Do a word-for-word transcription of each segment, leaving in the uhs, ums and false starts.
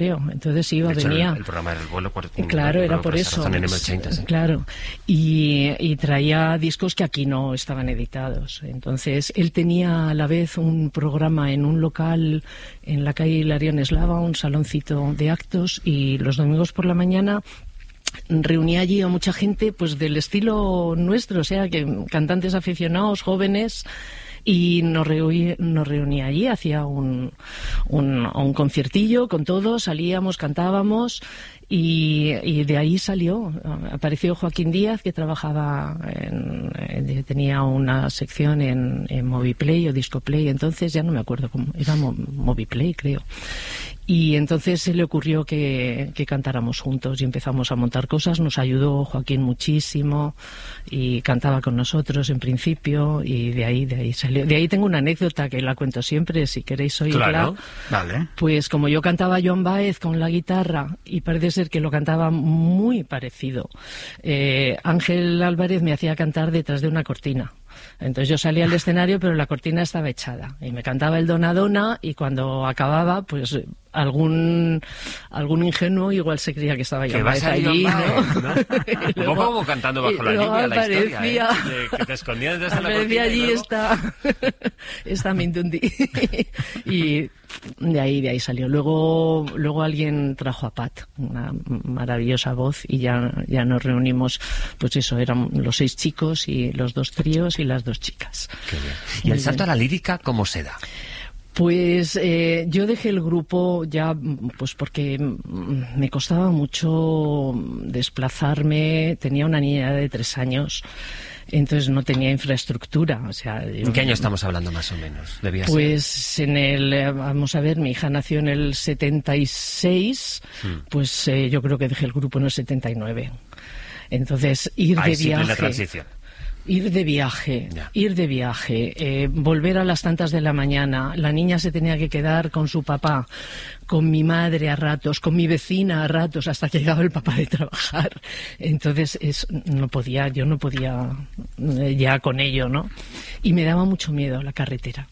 creo. Entonces iba, de hecho, venía. El, el programa era el vuelo por, Claro, por, era por por eso. En M ochenta, sí. Claro. Y, y traía discos que aquí no estaban editados. Entonces él tenía a la vez un programa en un local en la calle Hilarión Eslava, un saloncito de actos, y los domingos por la mañana reunía allí a mucha gente pues del estilo nuestro, o sea, que cantantes aficionados, jóvenes, y nos, reuní, nos reunía allí, hacía un, un, un conciertillo con todos, salíamos, cantábamos. Y, y de ahí salió, apareció Joaquín Díaz, que trabajaba, en, en, tenía una sección en, en Moviplay o Discoplay, entonces ya no me acuerdo cómo, era Moviplay, creo. Y entonces se le ocurrió que, que cantáramos juntos y empezamos a montar cosas. Nos ayudó Joaquín muchísimo y cantaba con nosotros en principio, y de ahí de ahí salió. De ahí tengo una anécdota que la cuento siempre, si queréis oírla. Claro, vale. Pues como yo cantaba Joan Baez con la guitarra, y parece ser que lo cantaba muy parecido, eh, Ángel Álvarez me hacía cantar detrás de una cortina. Entonces yo salía al escenario, pero la cortina estaba echada, y me cantaba el Dona Dona, y cuando acababa, pues algún algún ingenuo igual se creía que estaba yo allí, Baez, ¿no? ¿no? Un luego, poco como cantando bajo la lluvia, la historia, ¿eh? De que te escondías detrás de la cortina allí y luego... está, está Mindundi. Y de ahí, de ahí salió. Luego, luego alguien trajo a Pat, una maravillosa voz, y ya, ya nos reunimos, pues eso, eran los seis chicos y los dos tríos y las dos chicas. Qué bien. ¿Y el salto a la lírica cómo se da? Pues eh, yo dejé el grupo ya pues porque me costaba mucho desplazarme. Tenía una niña de tres años, entonces no tenía infraestructura. O sea, yo, ¿en qué año estamos hablando más o menos? Debía pues ser. en el, vamos a ver, mi hija nació en el setenta y seis, hmm. pues eh, yo creo que dejé el grupo en el setenta y nueve. Entonces ir Ahí de sí, viaje. la transición. Ir de viaje, ya. ir de viaje, eh, volver a las tantas de la mañana. La niña se tenía que quedar con su papá, con mi madre a ratos, con mi vecina a ratos, hasta que llegaba el papá de trabajar. Entonces es, no podía, yo no podía eh, ya con ello, ¿no? Y me daba mucho miedo la carretera.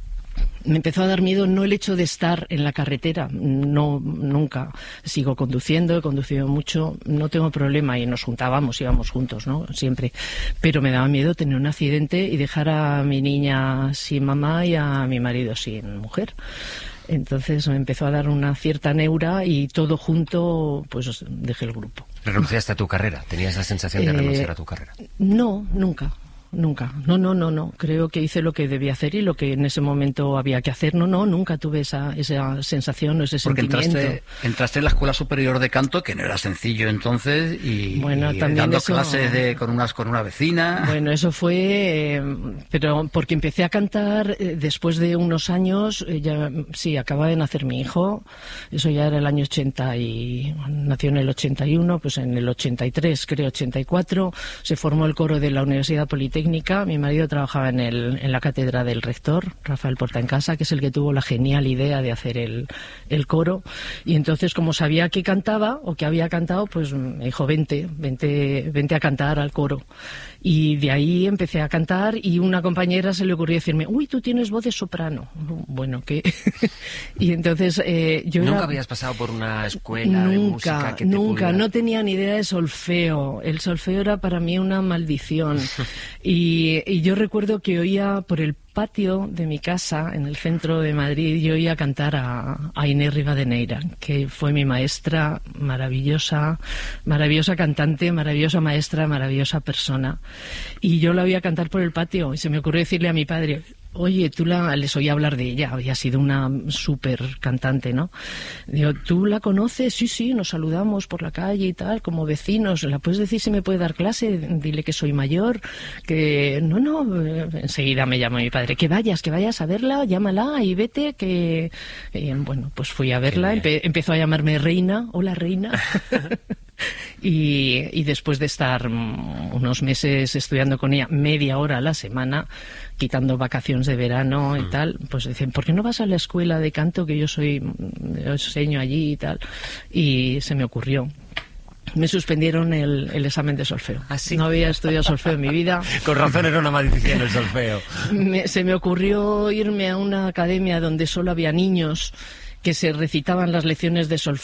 Me empezó a dar miedo no el hecho de estar en la carretera, no, nunca. Sigo conduciendo, he conducido mucho, no tengo problema, y nos juntábamos, íbamos juntos, ¿no? Siempre. Pero me daba miedo tener un accidente y dejar a mi niña sin mamá y a mi marido sin mujer. Entonces me empezó a dar una cierta neura, y todo junto, pues dejé el grupo. ¿Renunciaste a tu carrera? ¿Tenías la sensación de eh, renunciar a tu carrera? No, nunca. Nunca, no, no, no, no. Creo que hice lo que debía hacer y lo que en ese momento había que hacer. No, no, nunca tuve esa, esa sensación o ese Porque sentimiento. Entraste, entraste en la Escuela Superior de Canto, que no era sencillo entonces, y, bueno, y también dando eso, clases de, con, unas, con una vecina. Bueno, eso fue, eh, pero porque empecé a cantar eh, después de unos años, eh, ya, sí, acaba de nacer mi hijo, eso ya era el año ochenta, y nació en el ochenta y uno, pues en el ochenta y tres, creo, ochenta y cuatro, se formó el coro de la Universidad Politécnica. Mi marido trabajaba en, el, en la cátedra del rector, Rafael Portaencasa, que es el que tuvo la genial idea de hacer el, el coro. Y entonces, como sabía que cantaba o que había cantado, pues me dijo, vente, vente, vente a cantar al coro. Y de ahí empecé a cantar, y una compañera se le ocurrió decirme, uy, tú tienes voz de soprano. Bueno, ¿qué? Y entonces eh, yo ¿Nunca era... habías pasado por una escuela nunca, de música que te Nunca, pudiera... no tenía ni idea de solfeo. El solfeo era para mí una maldición. y, y yo recuerdo que oía por el patio de mi casa, en el centro de Madrid, yo oía cantar a, a Inés Rivadeneira, que fue mi maestra, maravillosa, maravillosa cantante, maravillosa maestra, maravillosa persona. Y yo la oía cantar por el patio, y se me ocurrió decirle a mi padre, oye, tú la, les oí hablar de ella, había sido una súper cantante, ¿no? Digo, ¿tú la conoces? Sí, sí, nos saludamos por la calle y tal, como vecinos. ¿La puedes decir si me puede dar clase? Dile que soy mayor, que... No, no, enseguida me llamó mi padre, que vayas, que vayas a verla, llámala y vete, que... Y, bueno, pues fui a verla, empe- empezó a llamarme Reina, hola Reina. Y, y después de estar unos meses estudiando con ella media hora a la semana, quitando vacaciones de verano y mm. tal, pues dicen, ¿por qué no vas a la escuela de canto que yo soy, yo enseño allí y tal? Y se me ocurrió. Me suspendieron el, el examen de solfeo. ¿Ah, sí? No había estudiado solfeo en mi vida. Con razón era una maldición el solfeo. Me, se me ocurrió irme a una academia donde solo había niños que se recitaban las lecciones de solfeo